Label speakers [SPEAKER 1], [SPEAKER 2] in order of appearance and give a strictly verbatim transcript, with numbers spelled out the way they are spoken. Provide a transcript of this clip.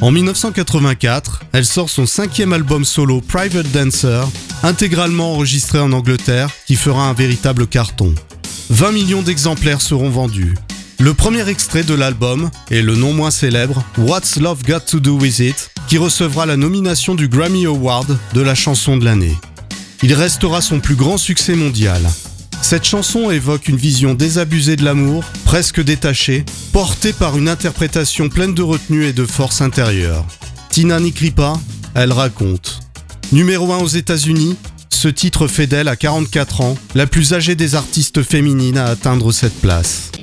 [SPEAKER 1] En dix-neuf cent quatre-vingt-quatre, elle sort son cinquième album solo Private Dancer, intégralement enregistré en Angleterre, qui fera un véritable carton. vingt millions d'exemplaires seront vendus. Le premier extrait de l'album est le non moins célèbre What's Love Got to Do With It, qui recevra la nomination du Grammy Award de la chanson de l'année. Il restera son plus grand succès mondial. Cette chanson évoque une vision désabusée de l'amour, presque détachée, portée par une interprétation pleine de retenue et de force intérieure. Tina n'écrit pas, elle raconte. Numéro un aux États-Unis, ce titre fait d'elle à quarante-quatre ans la plus âgée des artistes féminines à atteindre cette place.